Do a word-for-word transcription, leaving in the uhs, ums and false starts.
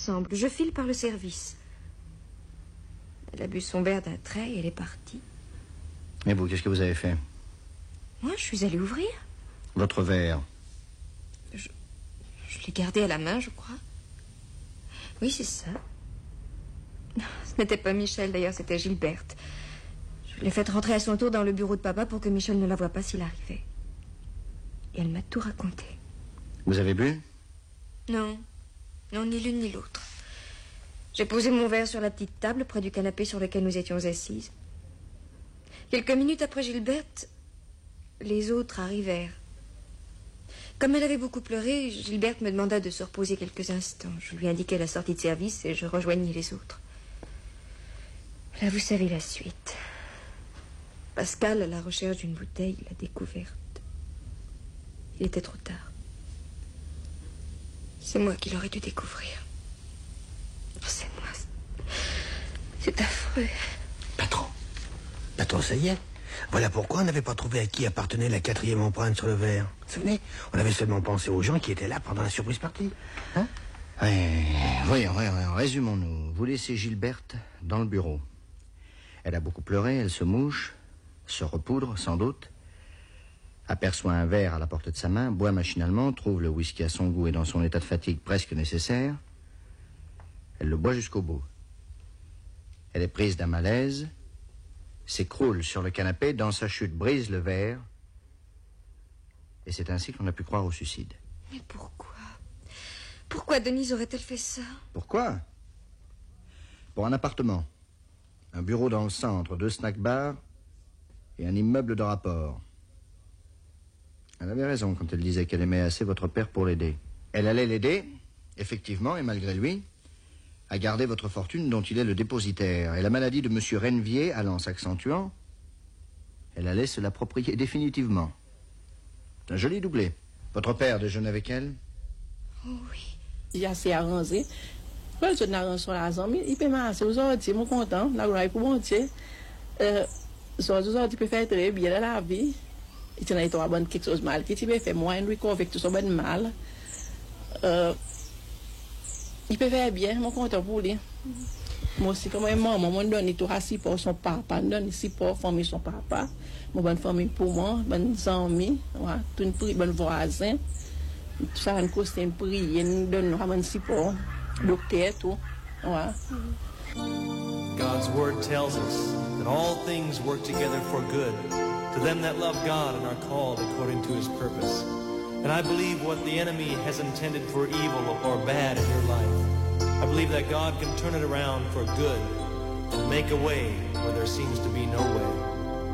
ensemble. Je file par le service. Elle a bu son verre d'un trait et elle est partie. Mais vous, qu'est-ce que vous avez fait? Moi, je suis allée ouvrir. Votre verre? Je, je l'ai gardé à la main, je crois. Oui, c'est ça. Ce n'était pas Michel, d'ailleurs, c'était Gilberte. Je l'ai faite rentrer à son tour dans le bureau de papa pour que Michel ne la voie pas s'il arrivait. Et elle m'a tout raconté. Vous avez bu? Non. Non, ni l'une ni l'autre. J'ai posé mon verre sur la petite table près du canapé sur lequel nous étions assises. Quelques minutes après Gilberte, les autres arrivèrent. Comme elle avait beaucoup pleuré, Gilberte me demanda de se reposer quelques instants. Je lui indiquai la sortie de service et je rejoignis les autres. Là, vous savez la suite. Pascal, à la recherche d'une bouteille, l'a découverte. Il était trop tard. C'est moi qui l'aurais dû découvrir. Oh, c'est moi. C'est affreux. Patron. Patron, ça y est. Voilà pourquoi on n'avait pas trouvé à qui appartenait la quatrième empreinte sur le verre. Vous vous souvenez? On avait seulement pensé aux gens qui étaient là pendant la surprise partie. Hein? Oui, voyons, voyons, résumons-nous. Vous laissez Gilberte dans le bureau. Elle a beaucoup pleuré, elle se mouche, se repoudre, sans doute, aperçoit un verre à la portée de sa main, boit machinalement, trouve le whisky à son goût et dans son état de fatigue presque nécessaire. Elle le boit jusqu'au bout. Elle est prise d'un malaise, s'écroule sur le canapé, dans sa chute brise le verre, et c'est ainsi qu'on a pu croire au suicide. Mais pourquoi? Pourquoi Denise aurait-elle fait ça? Pourquoi? Pour un appartement, un bureau dans le centre, deux snack-bars et un immeuble de rapport. Elle avait raison quand elle disait qu'elle aimait assez votre père pour l'aider. Elle allait l'aider, effectivement, et malgré lui, à garder votre fortune dont il est le dépositaire. Et la maladie de M. Rennevier allant s'accentuant, elle allait se l'approprier définitivement. C'est un joli doublé. Votre père déjeune avec elle? Oh oui. Il a assez arrangé. Quand je n'arrange sur la zone, il peut m'arranger aujourd'hui, je suis content, la gloire pour mon Dieu. Aujourd'hui, tu peux faire très bien dans la vie. Et tu n'as pas quelque chose de mal. Tu peux faire moins, lui, avec tout ça, bon mal. Euh, il peut faire bien, je suis content pour lui. Moi aussi, comme maman, maman me donne tout assis pour son papa, me donne ici pour famille son papa, mon bonne famille pour moi, bonne amis, ouais, tout une bonne voisin. Tout ça, un costume prier, nous donne un support, docteur, tout. Ouais. God's word tells us that all things work together for good to them that love God and are called according to his purpose. And I believe what the enemy has intended for evil or bad in your life, I believe that God can turn it around for good and make a way where there seems to be no way.